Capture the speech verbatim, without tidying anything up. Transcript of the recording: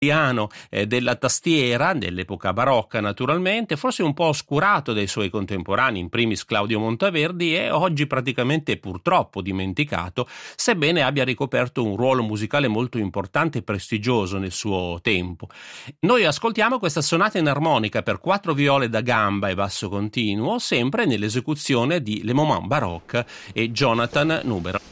eh, della tastiera dell'epoca barocca, naturalmente, forse un po' oscurato dai suoi contemporanei, in primis Claudio Monteverdi, e oggi praticamente purtroppo dimenticato, sebbene abbia ricoperto un ruolo musicale molto importante e prestigioso nel suo tempo. Noi ascoltiamo questa sonata in armonica per quattro viole da gamba e basso continuo, sempre nell'esecuzione di Le Moment Baroque e Jonathan Nuber.